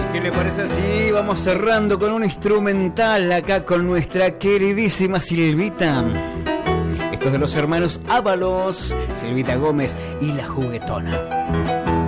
¿Qué le parece así? Vamos cerrando con un instrumental acá con nuestra queridísima Silvita. Esto es de los hermanos Ábalos, Silvita Gómez y La Juguetona.